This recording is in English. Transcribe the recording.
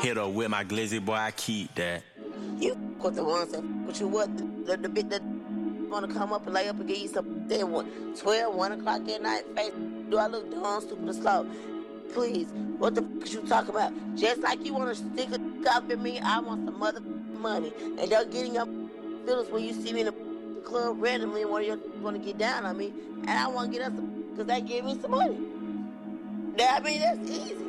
Hit her with my glizzy, boy, I keep that. You with the ones that but you what the bit that wanna come up and lay up and give you some then 12, 1 o'clock at night, face do I look dumb, stupid, or slow? Please, what the fuck you talking about? Just like you wanna stick a up in me, I want some mother money. And they're getting your feelings when you see me in the club randomly and one of you wanna get down on me, and I wanna get us some, cause they give me some money. That, I mean, that's easy.